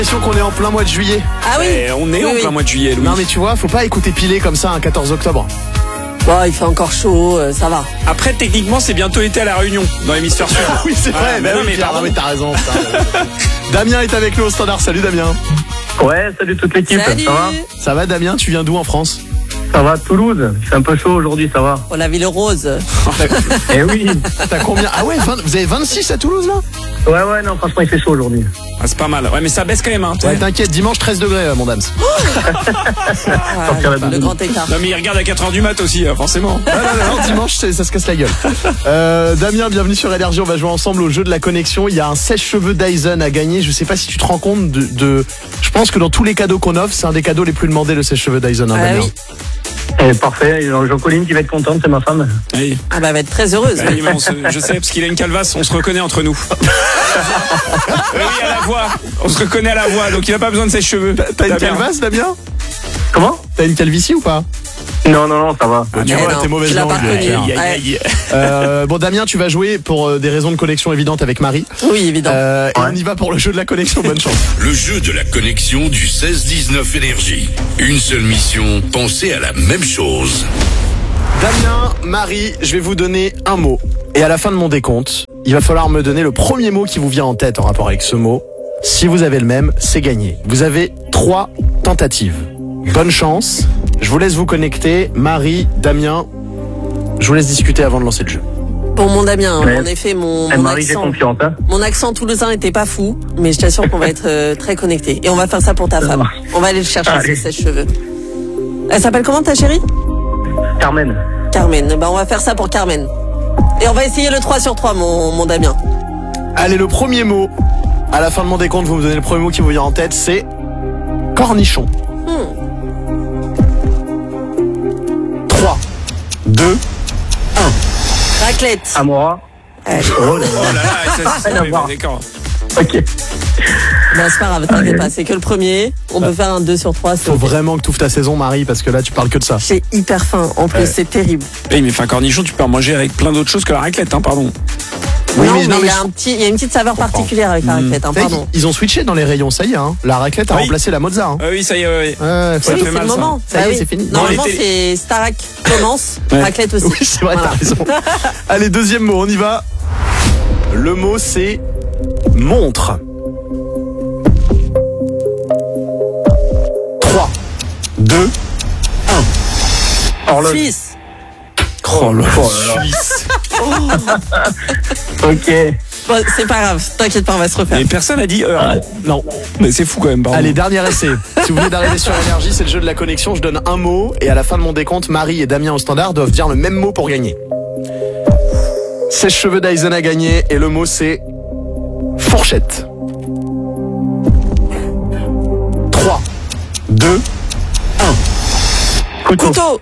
l'impression qu'on est en plein mois de juillet. Ah oui. On est en plein mois de juillet, Louis. Non mais tu vois, faut pas écouter pilé comme ça un 14 octobre. Bon, il fait encore chaud, ça va. Après, techniquement, c'est bientôt été à La Réunion, dans l'hémisphère sud. Oui, c'est vrai. mais non, mais Pierre, pardon. non, mais t'as raison. Damien est avec nous au standard. Salut Damien. Ouais, salut toute l'équipe. Salut. Ça va? Ça va Damien, tu viens d'où en France? Ça va, Toulouse. C'est un peu chaud aujourd'hui, ça va. Oh, la ville rose. Eh oui. T'as combien? Ah ouais, vous avez 26 à Toulouse là? Ouais, non, franchement, il fait chaud aujourd'hui. Ah, c'est pas mal. Ouais, mais ça baisse quand même, hein. Ouais, t'inquiète, dimanche 13 degrés mon dame. Ah, le grand écart. Non, mais il regarde à 4h du mat aussi, forcément. Non, dimanche ça se casse la gueule. Damien, bienvenue sur Énergie, on va jouer ensemble au jeu de la connexion. Il y a un sèche-cheveux Dyson à gagner. Je sais pas si tu te rends compte de... Je pense que dans tous les cadeaux qu'on offre, c'est un des cadeaux les plus demandés, le sèche-cheveux Dyson, hein, Damien. Oui. Eh, parfait. Jean-Colline qui va être contente, c'est ma femme. Oui. Ah bah, elle va être très heureuse. Oui, mais je sais, parce qu'il a une calvasse, on se reconnaît entre nous. Oui, à la voix. On se reconnaît à la voix, donc il a pas besoin de ses cheveux. T'as une Damien. calvasse, Damien? Comment? T'as une calvitie ou pas? Non, ça va. Tu vois, t'es mauvaise tu l'as langue. pas reconnu. Aïe, aïe, aïe. Bon, Damien, tu vas jouer pour des raisons de connexion évidentes avec Marie. Oui, évident. Et on y va pour le jeu de la connexion. Bonne chance. Le jeu de la connexion du 16-19 Énergie. Une seule mission, penser à la même chose. Damien, Marie, je vais vous donner un mot. Et à la fin de mon décompte, il va falloir me donner le premier mot qui vous vient en tête en rapport avec ce mot. Si vous avez le même, c'est gagné. Vous avez 3 tentatives. Bonne chance. Je vous laisse vous connecter. Marie, Damien, je vous laisse discuter avant de lancer le jeu. Pour mon Damien, Ouais. en effet, mon Marie, j'ai accent, confiance, hein. mon accent toulousain n'était pas fou, mais je t'assure qu'on va être très connectés. Et on va faire ça pour ta femme. On va aller le chercher, Allez. ses sèche-cheveux. Elle s'appelle comment ta chérie? Carmen. Carmen. Ben, on va faire ça pour Carmen. Et on va essayer le 3 sur 3, mon Damien. Allez, le premier mot. À la fin de mon décompte, vous me donnez le premier mot qui vous vient en tête, c'est cornichon. 3, 2, Raclette. Amora. Allez. Oh là Oh là là, ça, Rien à voir. d'accord. Ok. Ben, c'est pas grave, t'inquiète pas, c'est que le premier. On peut faire un 2 sur 3. faut vraiment que tu ouvres ta saison, Marie, parce que là, tu parles que de ça. J'ai hyper faim. En plus, c'est terrible. Oui, mais un cornichon, tu peux en manger avec plein d'autres choses que la raclette, hein, pardon. Oui, non, mais- non, mais mais il y a une petite saveur particulière avec la raclette, hein, Vous savez pardon. qu'ils ont switché dans les rayons, ça y est, hein. La raclette a Oui. remplacé la mozza, hein. Ah oui, ça y est, ouais. Ouais, faut Ça Oui, fait c'est mal, le ça. moment. Ça y est, Bah oui. c'est fini. Normalement, Non, les c'est Starac commence, Ouais. raclette aussi. Oui, c'est vrai, Voilà. t'as raison. Allez, deuxième mot, on y va. Le mot, c'est montre. 3, 2, Horloge. Suisse. Oh là Suisse. Ok. Bon, c'est pas grave, t'inquiète pas, on va se refaire. Mais personne n'a dit heure. Non. Mais c'est fou quand même, pardon. Allez, dernier essai. Si vous venez d'arriver sur Énergie, c'est le jeu de la connexion. Je donne un mot et à la fin de mon décompte, Marie et Damien au standard doivent dire le même mot pour gagner. Sèche-cheveux Dyson a gagné et le mot c'est fourchette. 3, 2, Couteau.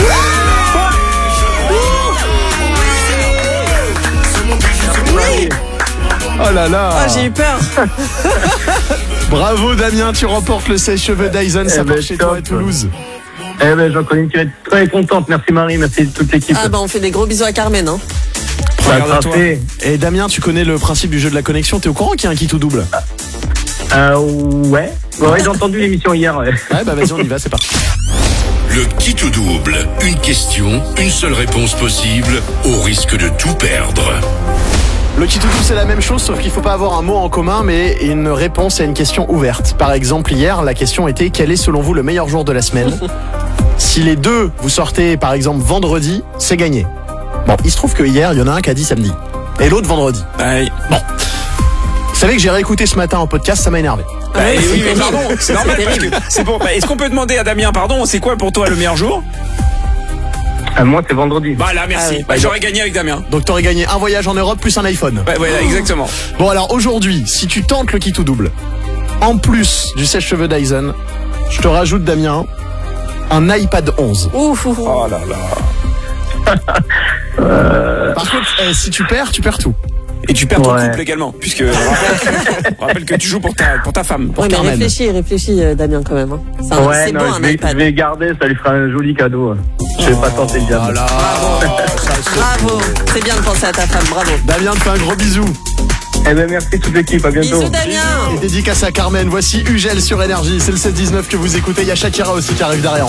Oui. oh là là. Ah, j'ai eu peur. Bravo Damien, tu remportes le sèche-cheveux Dyson, ça ben, part chez toi à top. Toulouse. Eh ben, Jean-Colline qui va être très contente. Merci Marie, merci toute l'équipe. Ah, bah, on fait des gros bisous à Carmen, hein. Regarde à toi. Parfait. Et Damien, tu connais le principe du jeu de la connexion, t'es au courant qu'il y a un qui tout double? Ouais. Ouais, j'ai entendu l'émission hier. Ouais. Ouais, bah vas-y, on y va, c'est parti. Le qui tout double. Une question, une seule réponse possible, au risque de tout perdre. Le qui tout double, c'est la même chose, sauf qu'il faut pas avoir un mot en commun, mais une réponse à une question ouverte. Par exemple, hier, la question était quel est selon vous le meilleur jour de la semaine? Si les deux, vous sortez par exemple vendredi, c'est gagné. Bon, il se trouve que hier, il y en a un qui a dit samedi, et l'autre vendredi. Ouais. Vous savez que j'ai réécouté ce matin en podcast, ça m'a énervé. Bah, ouais, oui, c'est mais terrible. pardon, c'est normal parce que c'est bon. Bah, est-ce qu'on peut demander à Damien, pardon, c'est quoi pour toi le meilleur jour? Moi, c'est vendredi. Bah là, merci. Ah oui. Bah, j'aurais gagné avec Damien. Donc t'aurais gagné un voyage en Europe plus un iPhone. Ouais, voilà, exactement. Bon alors aujourd'hui, si tu tentes le qui tout double, en plus du sèche-cheveux Dyson, je te rajoute Damien, un iPad 11. Ouf, ouf, ouf. Oh là là. Par contre, si tu perds tout. Et tu perds ton Ouais. couple également, puisque on rappelle que tu joues pour ta femme. Ouais, mais Carmen. réfléchis, Damien, quand même. Hein. Ouais, C'est non, bon, je un vais iPad. garder, ça lui fera un joli cadeau. Je vais pas tenter le diable. Voilà. Bravo, c'est bien de penser à ta femme, bravo. Damien te fait un gros bisou. Eh ben, merci toute l'équipe. À bientôt. Bisous Damien. Et dédicace à Carmen, voici Ugel sur Énergie. C'est le 7-19 que vous écoutez. Il y a Shakira aussi qui arrive derrière.